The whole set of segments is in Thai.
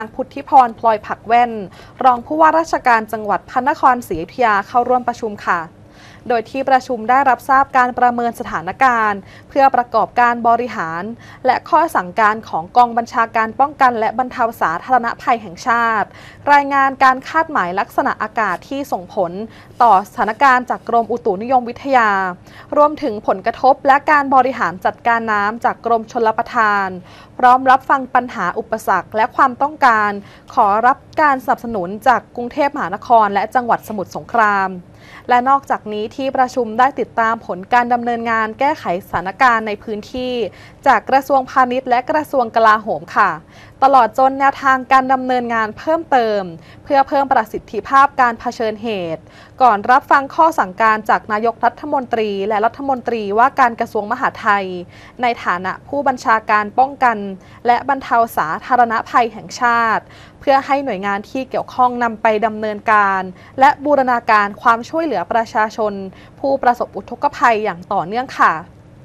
พุทธิพรพลอยผักแว่นรองผู้ว่าราชการจังหวัดพระนครศรีอยุธยาเข้าร่วมประชุมค่ะโดยที่ประชุมได้รับทราบการประเมินสถานการณ์เพื่อประกอบการบริหารและข้อสั่งการของกองบัญชาการป้องกันและบรรเทาสาธารณภัยแห่งชาติรายงานการคาดหมายลักษณะอากาศที่ส่งผลต่อสถานการณ์จากกรมอุตุนิยมวิทยารวมถึงผลกระทบและการบริหารจัดการน้ำจากกรมชลประทานพร้อมรับฟังปัญหาอุปสรรคและความต้องการขอรับการสนับสนุนจากกรุงเทพมหานครและจังหวัดสมุทรสงครามและนอกจากนี้ที่ประชุมได้ติดตามผลการดำเนินงานแก้ไขสถานการณ์ในพื้นที่จากกระทรวงพาณิชย์และกระทรวงกลาโหมค่ะตลอดจนแนวทางการดำเนินงานเพิ่มเติมเพื่อเพิ่มประสิทธิภาพการเผชิญเหตุก่อนรับฟังข้อสั่งการจากนายกรัฐมนตรีและรัฐมนตรีว่าการกระทรวงมหาดไทยในฐานะผู้บัญชาการป้องกันและบรรเทาสาธารณภัยแห่งชาติเพื่อให้หน่วยงานที่เกี่ยวข้องนำไปดำเนินการและบูรณาการความช่วยเหลือประชาชนผู้ประสบอุทกภัยอย่างต่อเนื่องค่ะ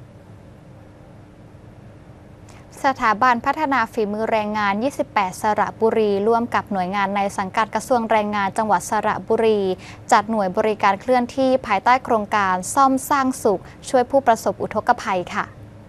สถาบันพัฒนาฝีมือแรงงาน 28 สระบุรีร่วมกับหน่วยงานในสังกัดกระทรวงแรงงานจังหวัดสระบุรีจัดหน่วยบริการเคลื่อนที่ภายใต้โครงการซ่อมสร้างสุขช่วยผู้ประสบอุทกภัยค่ะ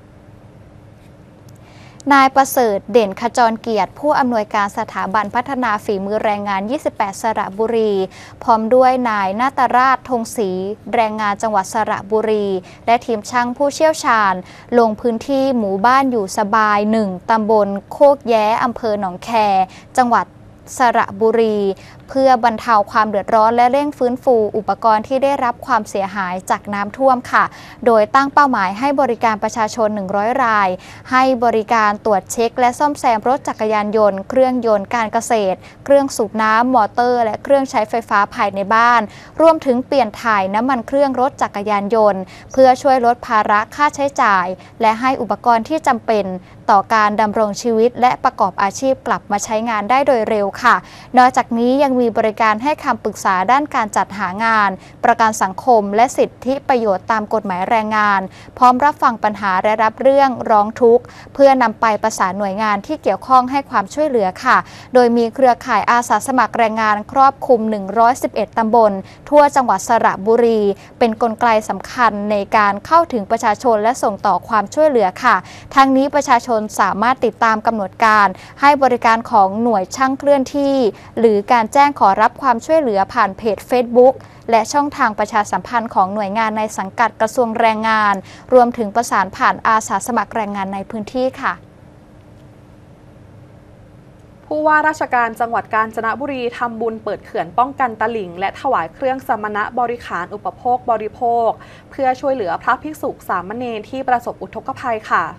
นายประเสริฐเด่นขจรเกียรติผู้อำนวยการสถาบันพัฒนาฝีมือแรงงาน 28 สระบุรีพร้อมด้วยนายนาตราชธงศรีแรงงานจังหวัดสระบุรีและทีมช่างผู้เชี่ยวชาญลงพื้นที่หมู่บ้านอยู่สบาย 1 ตำบลโคกแย้อำเภอหนองแคจังหวัดสระบุรีเพื่อบรรเทาความเดือดร้อนและเร่งฟื้นฟูอุปกรณ์ที่ได้รับความเสียหายจากน้ำท่วมค่ะโดยตั้งเป้าหมายให้บริการประชาชน100รายให้บริการตรวจเช็คและซ่อมแซมรถจักรยานยนต์เครื่องยนต์การเกษตรเครื่องสูบน้ำมอเตอร์และเครื่องใช้ไฟฟ้าภายในบ้านรวมถึงเปลี่ยนถ่ายน้ำมันเครื่องรถจักรยานยนต์เพื่อช่วยลดภาระค่าใช้จ่ายและให้อุปกรณ์ที่จำเป็นต่อการดำรงชีวิตและประกอบอาชีพกลับมาใช้งานได้โดยเร็วค่ะนอกจากนี้ยังมีบริการให้คำปรึกษาด้านการจัดหางานประกันสังคมและสิทธิประโยชน์ตามกฎหมายแรงงานพร้อมรับฟังปัญหาและรับเรื่องร้องทุกข์เพื่อนำไปประสานหน่วยงานที่เกี่ยวข้องให้ความช่วยเหลือค่ะโดยมีเครือข่ายอาสาสมัครแรงงานครอบคลุม111ตำบลทั่วจังหวัดสระบุรีเป็นกลไกสำคัญในการเข้าถึงประชาชนและส่งต่อความช่วยเหลือค่ะทั้งนี้ประชาชนสามารถติดตามกำหนดการให้บริการของหน่วยช่างเคลื่อนที่หรือการแจ้งขอรับความช่วยเหลือผ่านเพจ Facebook และช่องทางประชาสัมพันธ์ของหน่วยงานในสังกัดกระทรวงแรงงานรวมถึงประสานผ่านอาสาสมัครแรงงานในพื้นที่ค่ะผู้ว่าราชการจังหวัดกาญจนบุรีทำบุญเปิดเขื่อนป้องกันตลิ่งและถวายเครื่องสมณบริขารอุปโภคบริโภคเพื่อช่วยเหลือพระภิกษุสามเณรที่ประสบอุทกภัยค่ะ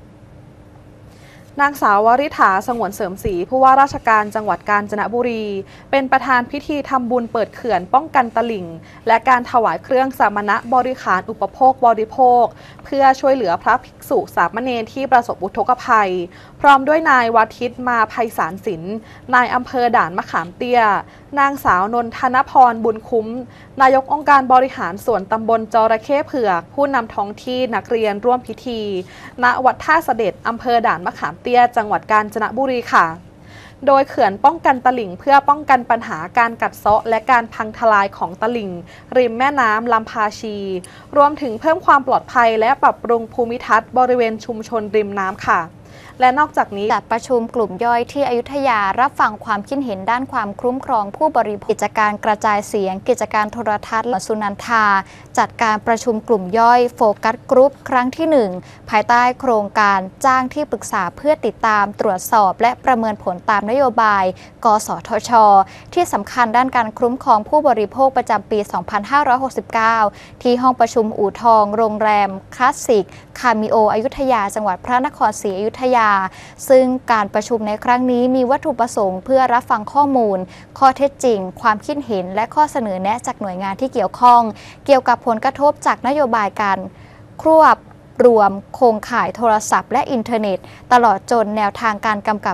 นางสาววริษฐาสงวนเสริมศรีผู้ว่าราชการจังหวัดกาญจนบุรีเป็นประธานพิธีทำบุญเปิดเขื่อนป้องกันตลิ่งและการถวายเครื่องสามณบริขารอุปโภคบริโภคเพื่อช่วยเหลือพระภิกษุสามเณรที่ประสบอุทกภัยพร้อมด้วยนายวาทิตมาไพศาลศิลป์นายอำเภอด่านมะขามเตี้ยนางสาวนนทนพรบุญคุ้มนายกองค์การบริหารส่วนตำบลจระเข้เผือกผู้นำท้องที่นักเรียนร่วมพิธีณวัดท่าเสด็จอำเภอด่านมะขามเตี้ยจังหวัดกาญจนบุรีค่ะโดยเขื่อนป้องกันตลิ่งเพื่อป้องกันปัญหาการกัดเซาะและการพังทลายของตลิ่งริมแม่น้ำลำพาชีรวมถึงเพิ่มความปลอดภัยและปรับปรุงภูมิทัศน์บริเวณชุมชนริมน้ำค่ะและนอกจากนี้จัดประชุมกลุ่มย่อยที่อยุธยารับฟังความคิดเห็นด้านความคุ้มครองผู้บริโภคกิจการกระจายเสียงกิจการโทรทัศน์สุนันทาจัดการประชุมกลุ่มย่อยโฟกัสกรุ๊ปครั้งที่1ภายใต้โครงการจ้างที่ปรึกษาเพื่อติดตามตรวจสอบและประเมินผลตามนโยบายกสทช.ที่สำคัญด้านการคุ้มครองผู้บริโภคประจำปี 2569 ที่ห้องประชุมอู่ทองโรงแรมคลาสสิกคามิโออยุธยาจังหวัดพระนครศรีอยุธยาซึ่งการประชุมในครั้งนี้มีวัตถุประสงค์เพื่อรับฟังข้อมูลข้อเท็จจริงความคิดเห็นและข้อเสนอแนะจากหน่วยงานที่เกี่ยวข้องเกี่ยวกับผลกระทบจากนโยบายการควบรวมโครงข่ายโทรศัพท์และอินเทอร์เน็ตตลอดจนแนวทางการกำกับ